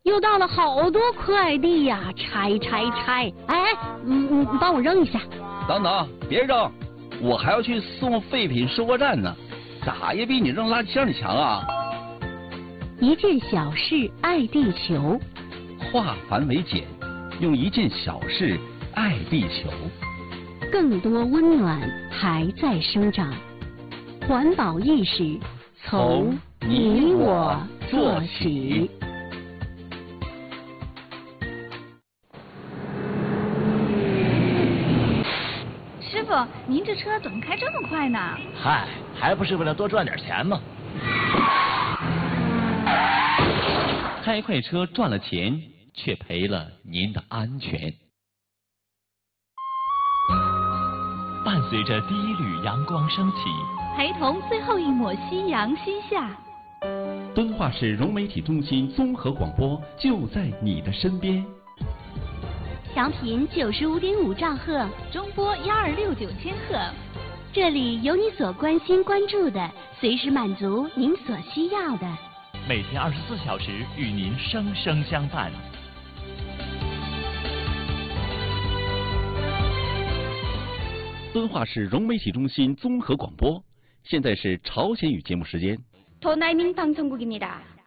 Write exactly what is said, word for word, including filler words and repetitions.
又到了好多快递呀，拆拆拆！哎，嗯嗯，帮我扔一下。 等等，别扔，我还要去送废品收货站呢，咋也比你扔垃圾箱里强啊！ 一件小事爱地球， 化繁为简，用一件小事爱地球。 更多温暖还在生长，环保意识从你我做起。 师傅，您这车怎么开这么快呢？ 嗨，还不是为了多赚点钱吗？ 开快车赚了钱，却赔了您的安全。伴随着第一缕阳光升起， 陪同最后一抹夕阳西下。 敦化市融媒体中心综合广播就在你的身边。 调频九十五点五兆赫， 中波幺二六九千赫。 这里有你所关心关注的，随时满足您所需要的。 每天二十四小时与您生生相伴。敦化市融媒体中心综合广播，现在是朝鲜语节目时间。 도나이밍방송국입니다